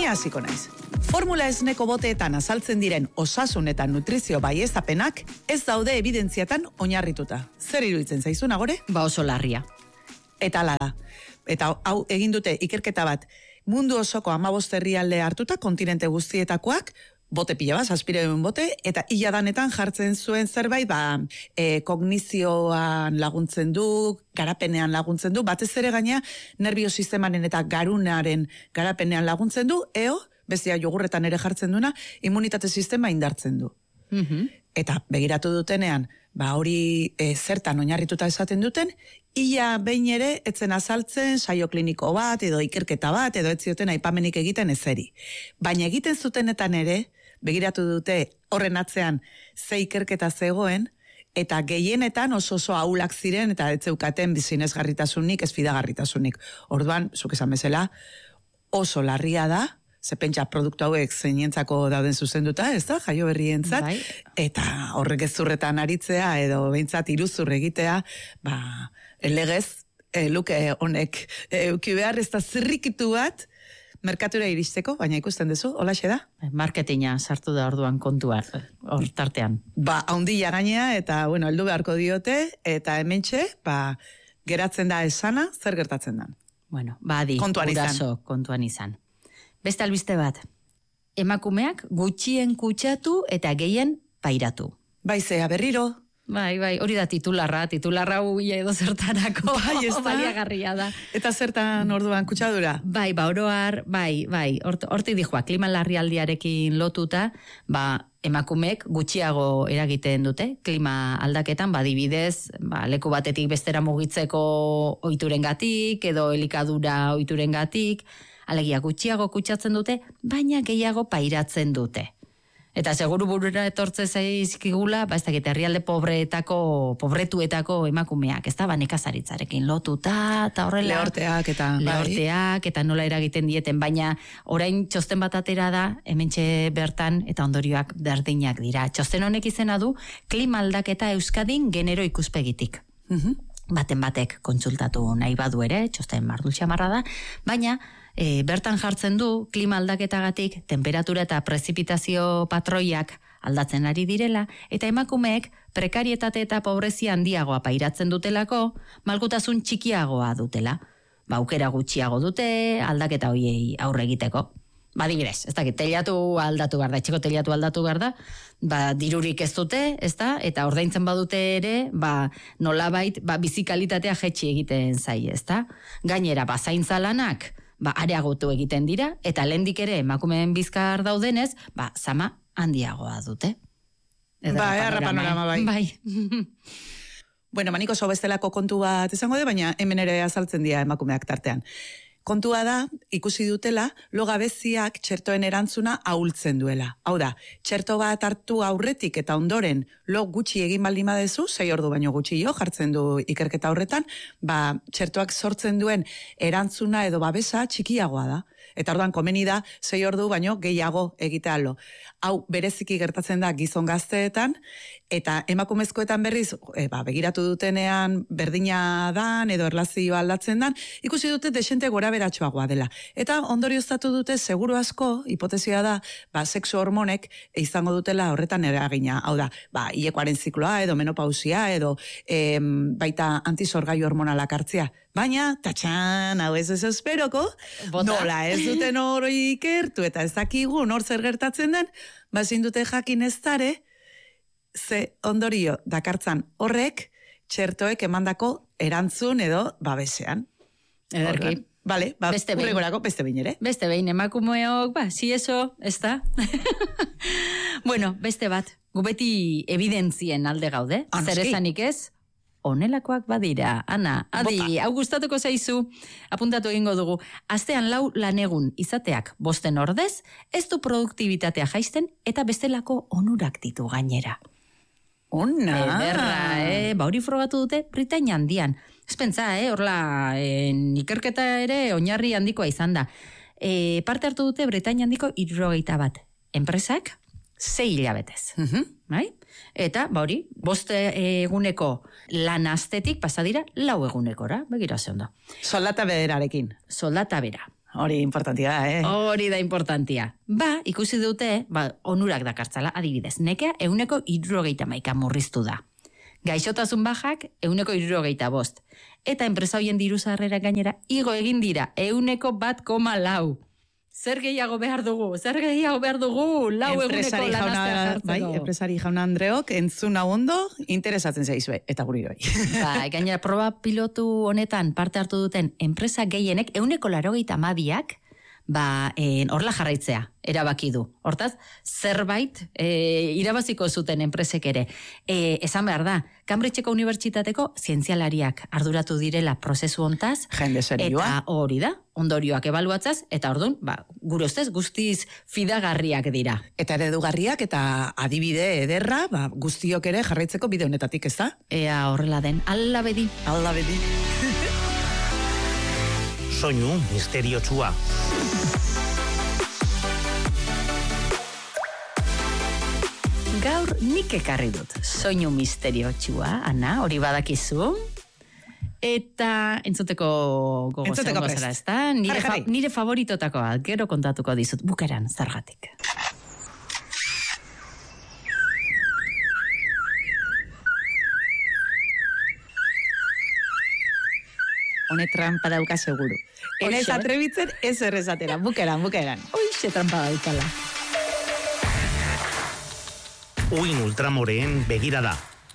Ni hasiko naiz. Formula esneko boteetan azaltzen diren osasun eta nutrizio baieztapenak ez daude evidentziatan oinarrituta. Zer iruditzen zaizu, Nagore? Oso larria. Eta hala da. Eta hau egin dute ikerketa bat mundu osoko 15 herrialde hartuta, kontinente guztietakoak, bote pila bat, 700 bote, eta ia danetan jartzen zuen zerbait, kognizioan laguntzen du, garapenean laguntzen du, batez ere gaina nerbiosistemaren eta garunaren garapenean laguntzen du, bestia jogurretan ere jartzen duna, immunitate sistema indartzen du. Eta begiratu dutenean, hori zertan oinarrituta esaten duten, ia behin ere etzen azaltzen saio kliniko bat, edo ikerketa bat, edo ez zioten aipamenik egiten ezeri. Baina egiten zutenetan ere, begiratu dute horren atzean ze ikerketa zegoen, eta gehienetan oso ahulak ziren, eta ez zeukaten bizinezgarritasunik, ez fidagarritasunik. Orduan, zuk esan bezala, oso larria da, ze pentsa produktu hauek zeinentzako dauden zuzenduta, ez da, jaio berrientzat, eta horrek ezurretan aritzea, edo behintzat iruzur egitea, legez, luke honek euki behar, ez da zirrikitu bat, merkatura iristeko, baina ikusten duzu, holaxe da? Marketinga sartu da orduan kontua, hor tartean. Haundila gainea, eta, heldu beharko diote, eta hementxe, geratzen da esana, zer gertatzen da. Kontuan izan. Beste albiste bat, emakumeak gutxien kutsatu eta gehien pairatu. Zea berriro. Hori da titularra hau edo zertanako baliagarria da. Eta zertan orduan kutsadura? Oroar, hortik dijoa, klima larrialdiarekin lotuta, emakumeek gutxiago eragiten dute, klima aldaketan, adibidez, leku batetik bestera mugitzeko ohiturengatik, edo elikadura ohiturengatik, alegia gutxiago kutsatzen dute, baina gehiago pairatzen dute. Eta seguru burura etortze zaizkigula, ez dakit, herrialde pobretuetako emakumeak, ez da, nekazaritzarekin lotuta, eta horrela. Lehorteak, eta nola eragiten dieten, baina orain txosten bat atera da, hementxe bertan, eta ondorioak berdinak dira. Txosten honek izena du, klima aldaketa Euskadin genero ikuspegitik. Baten batek kontsultatu nahi badu ere, txosten mardultxamarra da, baina bertan jartzen du klima aldaketagatik temperatura eta prezipitazio patroiak aldatzen ari direla, eta emakumeek prekarietate eta pobrezia handiagoa pairatzen dutelako, malgutasun txikiagoa dutela. Aukera gutxiago dute, aldaketa hoiei aurre egiteko. Adibidez, ez dakit, teilatu aldatu behar da, etxeko teilatu aldatu behar da, dirurik ez dute, ez da, eta ordaintzen badute ere, nolabait, bizikalitatea jetxi egiten zai, ez da. Gainera, zaintza lanak, areagotu egiten dira, eta lehendik ere emakumeen bizkar daudenez, zama handiagoa dute. Erra panorama bai. Maniko oso bestelako kontu bat izango de, baina hemen ere azaltzen dira emakumeak tartean. Kontua da, ikusi dutela, logabeziak txertoen erantzuna ahultzen duela. Hau da, txerto bat hartu aurretik eta ondoren lo gutxi egin baldin badezu, 6 ordu baino gutxi jartzen du ikerketa horretan, txertoak sortzen duen erantzuna edo babesa txikiagoa da. Eta orduan komeni da 6 ordu baino gehiago egitea lo. Hau bereziki gertatzen da gizon gazteetan, eta emakumezkoetan berriz, begiratu dutenean berdina dan edo erlazioa aldatzen dan, ikusi dute desente gora beratxoagoa dela. Eta ondorioztatu dute seguru asko, hipotesia da, sexu hormonek izango dutela horretan eragina. Hau da, hilekoaren zikloa edo menopausia edo baita antisorgailu hormonalak hartzea. Baina, tatxan, hau ez esperoko, nola ez duten hori ikertu eta ez dakigu nor zer gertatzen den, ezin dute jakin ez dare, ze ondorio dakartzan horrek txertoek emandako erantzun edo babesean. Ederki. Bale, urregorako beste behin ere. Beste behin, emakumeok, si eso, ez da? Beste bat, gu beti evidentzien alde gaude, zer esanik ez? Honelakoak badira, Ana, adi, hau gustatuko zaizu, apuntatu egingo dugu, astean 4 lanegun izateak 5 ordez, ez du produktibitatea jaisten eta bestelako onurak ditu gainera. Ona! Ederra, hori frogatu dute Britainia handian. Ez pentsa, horla, ikerketa ere oinarri handikoa izan da. Parte hartu dute Britainia handiko 71 enpresak 6 hilabetez. Eta, hori, 5 eguneko lan astetik pasadira 4 egunekora, begira ze ondo. Soldata berarekin. Soldata bera. hori importantia da, Hori da importantia. Ikusi dute, onurak dakartzala, adibidez, nekea 171 murriztu da. Gaixotasun bajak 165. Eta enpresa hoien diru sarrera gainera igo egin dira 1,4. Zer gehiago behar dugu? Lau eguneko lanastea jartzeko. Enpresari jauna Andreok, entzuna ondo, interesatzen zaizue, eta guri doi. Gainera, proba pilotu honetan parte hartu duten enpresa gehienek 182ak horla jarraitzea, erabaki du. Hortaz, zerbait irabaziko zuten enpresek ere. Esan behar da, Cambridgeko Unibertsitateko zientzialariak arduratu direla prozesu hontaz. Jende serioa. Eta hori da, ondorioak ebaluatzaz, eta ordun, gure ustez guztiz fidagarriak dira. Eta eredugarriak eta adibide ederra, guztiok ere jarraitzeko bide honetatik, ez da? Ea horrela den, alla bedi. Soinu misteriotsua. Gaur nik ekarri dut soinu misteriotsua, Ana, hori badakizu. Eta entzuteko gogozen gozera, ez da? Nire favoritotakoa, gero kontatuko dizut, bukaeran zergatik. Hone trampa dauka seguru. Ene ez atrebitzen ez errezatera, bukeran. Oixe trampa daukala. Uin ultramoreen begirada.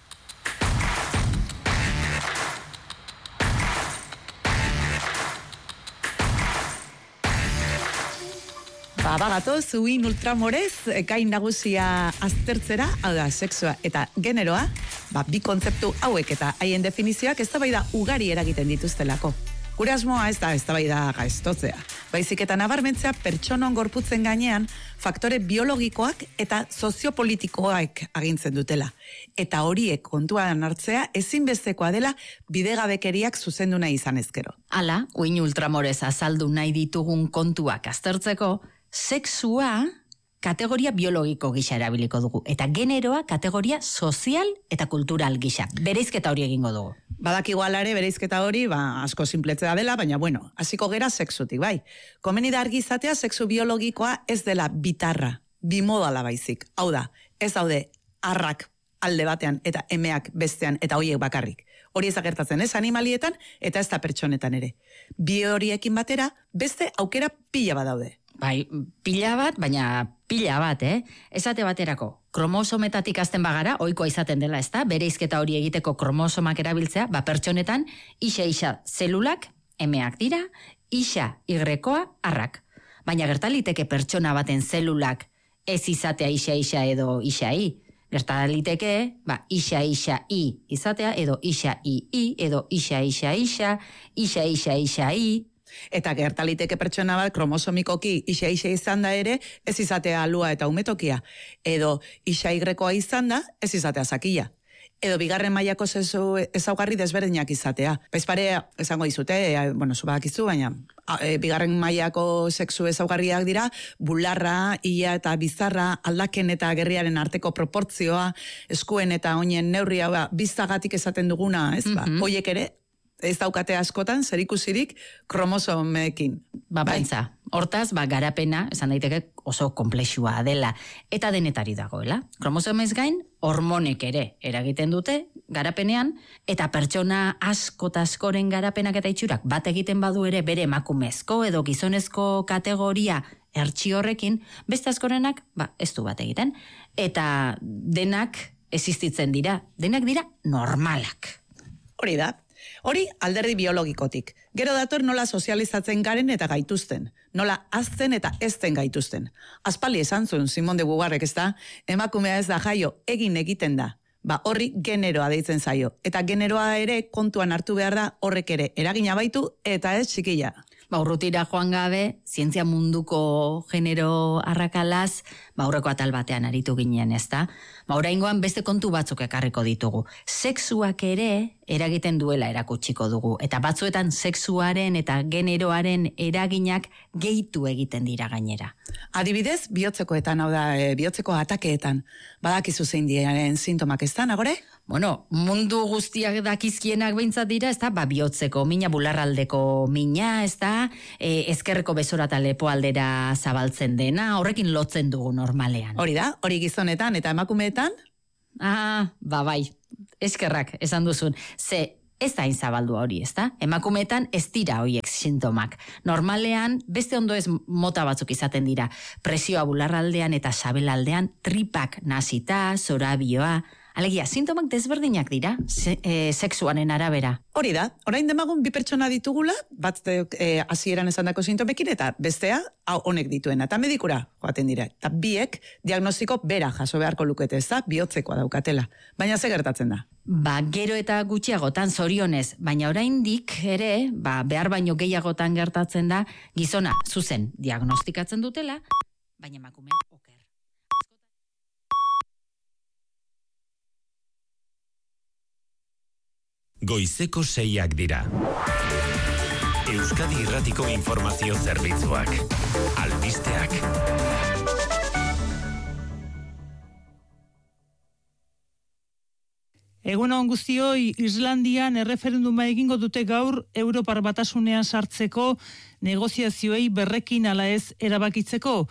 Bagatoz, uin ultramorez, gain nagusia aztertzera, hau da, sexua eta generoa, bi kontzeptu hauek eta haien definizioak eztabaida ugari eragiten dituztelako. Gure asmoa ez da eztabaida gaiztotzea, baizik eta nabarmentzea pertsonon gorputzen gainean faktore biologikoak eta soziopolitikoak agintzen dutela. Eta horiek kontuan hartzea ezinbestekoa dela bidegabekeriak zuzendu nahi izan ezkero. Hala, uin ultramorez azaldu nahi ditugun kontuak aztertzeko, sexua kategoria biologiko gisa erabiliko dugu, eta generoa kategoria sozial eta kultural gisa. Bereizketa hori egingo dugu. Badakigu alare bereizketa hori, asko sinpletzea dela, baina hasiko gera sexutik, bai. Komeni da argi izatea sexu biologikoa ez dela bitarra, bimodala baizik. Hau da, ez daude arrak alde batean eta emeak bestean eta hoiek bakarrik. Hori ez agertatzen ez animalietan eta ez da pertsonetan ere. Bi horiekin batera beste aukera pila bat daude. Bai, pila bat, baina pila bat, Esate baterako, kromosometatik azten bagara, ohikoa izaten dela, ez da? Bereizketa hori egiteko kromosomak erabiltzea, pertsonetan, isa zelulak, emeak dira, isa Y-koa, arrak. Baina gertaliteke pertsona baten zelulak ez izatea isa edo isa-i. Gertaliteke, isa-i izatea, edo isa-i, edo isa-isa-isa, isa-isa-isa-i. Eta gertaliteke pertsona bat kromosomikoki isa izan da ere, ez izatea alua eta umetokia. Edo isa Y-koa izan da, ez izatea zakila. Edo bigarren mailako ezaugarri desberdinak izatea. Bezpare, esango dizute, zubakizu, baina bigarren mailako sexu ezaugarriak dira, bularra, ia eta bizarra, aldaken eta gerriaren arteko proportzioa, eskuen eta oinen neurria, bizagatik esaten duguna, ez ba? Hoiek ere, ez daukate askotan, zerikusirik kromosomekin. Baintza. Hortaz, garapena, esan daiteke oso komplexua dela. Eta denetari dagoela. Kromosomez gain, hormonek ere eragiten dute garapenean, eta pertsona asko eta askoren garapenak eta itxurak bat egiten badu ere bere emakumezko edo gizonezko kategoria ertsi horrekin, beste askorenak, ez du bat egiten. Eta denak existitzen dira. Denak dira normalak. Hori da. Hori alderdi biologikotik. Gero dator nola sozializatzen garen eta gaituzten. Nola azten eta ezten gaituzten. Aspaldi esan zuen Simon de Beauvoirrek, ez da, emakumea ez da jaio, egiten da. Horri generoa deitzen zaio. Eta generoa ere kontuan hartu behar da horrek ere eragina baitu eta ez txikila. Urrutira joan gabe, zientzia munduko genero arrakalaz, aurreko atal batean aritu ginen, ez da? Oraingoan beste kontu batzuk ekarriko ditugu. Sexuak ere eragiten duela erakutsiko dugu. Eta batzuetan sexuaren eta generoaren eraginak gehitu egiten dira gainera. Adibidez, bihotzekoetan, hau da, bihotzeko atakeetan. Badakizu zein diaren sintomak ez da, nagore? mundu guztiak dakizkienak behintzat dira, ez da, bihotzeko mina, bularraldeko mina, ez da, ezkerreko besorata lepoaldera zabaltzen dena, horrekin lotzen dugu normalean. Hori da, hori gizonetan eta emakumeetan? Bai, eskerrak, esan duzun. Ze, ez da inzabaldu hori, ez da? Emakumeetan ez dira horiek sintomak. Normalean, beste ondo ez mota batzuk izaten dira. Presioa bularraldean eta sabelaldean, tripak nasita, zorabioa. Alegia, sintomak desberdinak dira, sexuaren arabera. Hori da, orain demagun bi pertsona ditugula, bat hasieran esandako sintomekin, eta bestea, honek dituena, eta medikura joaten dira. Eta biek diagnostiko bera jaso beharko lukete, ez da, bihotzekoa daukatela. Baina ze gertatzen da? Gero eta gutxiagotan zorionez, baina oraindik ere, behar baino gehiagotan gertatzen da, gizona zuzen diagnostikatzen dutela, baina emakumea oker. Goizeko 6 dira. Euskadi Irratiko Informazio Zerbitzuak. Albisteak. Egunon guztioi, Islandian erreferenduma egingo dute gaur Europar Batasunean sartzeko negoziazioei berrekin ala ez erabakitzeko.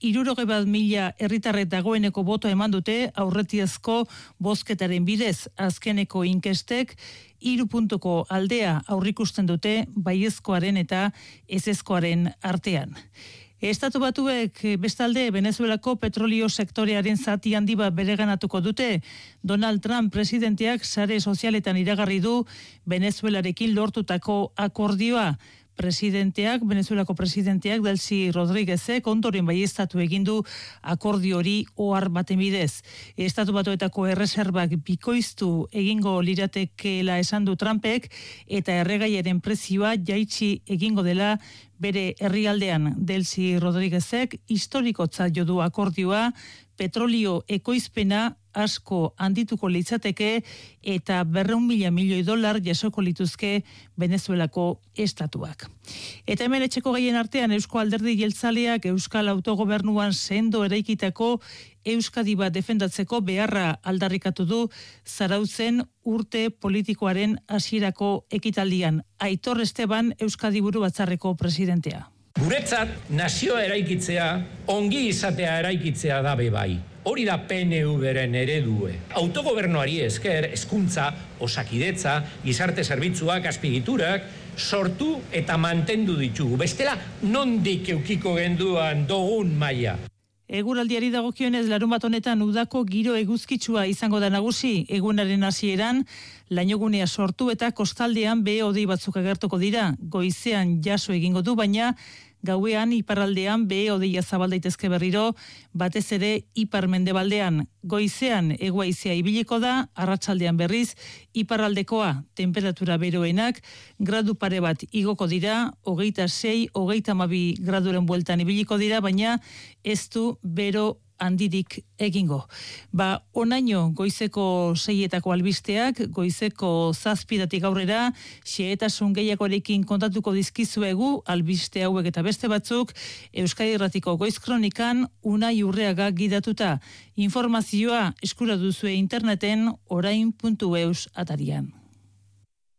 61.000 herritarrek dagoeneko boto eman dute aurretiazko bozketaren bidez. Azkeneko inkestek 3 puntuko aldea aurrikusten dute baiezkoaren eta ezezkoaren artean. Estatu Batuek bestalde Venezuelako petrolio sektorearen zati handi bat bereganatuko dute. Donald Trump presidenteak sare sozialetan iragarri du Venezuelarekin lortutako akordioa. Venezuelako presidenteak Delcy Rodríguezek ondoren baieztatu egin du akordio hori ohar baten bidez. Estatu Batuetako erreserbak bikoiztu egingo liratekeela esan du Trumpek eta erregaiaren prezioa jaitsi egingo dela bere herrialdean. Delcy Rodríguezek historikotzat jo du akordioa, petrolio ekoizpena asko handituko litzateke eta $200 milioi jasoko lituzke Venezuelako estatuak. Eta hemen etxeko gehien artean Eusko Alderdi Jeltzaleak Euskal Autogobernuan sendo eraikitako Euskadi bat defendatzeko beharra aldarrikatu du Zarautzen urte politikoaren hasierako ekitaldian. Aitor Esteban Euskadi Buru Batzarreko presidentea. Guretzat, nazioa eraikitzea, ongi izatea eraikitzea da bai. Hori da PNV-ren eredue. Autogobernuari esker, hezkuntza, osakidetza, gizarte zerbitzuak, azpigiturak, sortu eta mantendu ditugu. Bestela, nondik eukiko genduan dogun maila. Eguraldiari dagokionez larunbat honetan udako giro eguzkitsua izango da nagusi. Egunaren hasieran lainogunea sortu eta kostaldean behe-hodei batzuk agertuko dira. Goizean jaso egingo du, baina gauean iparraldean behe-hodeia zabal daitezke berriro, batez ere ipar-mendebaldean. Goizean hego-haizea ibiliko da, arratsaldean berriz iparraldekoa. Temperatura beroenak gradu pare bat igoko dira, 26-32 graduren bueltan ibiliko dira, baina ez du bero handirik egingo. Onaino goizeko 6etako albisteak, goizeko 7 aurrera, xehetasun gehiagorekin kontatuko dizkizuegu albiste hauek eta beste batzuk, Euskadi Irratiko Goiz Kronikan Unai Urreaga gidatuta. Informazioa eskura duzue interneten orain.eus atarian.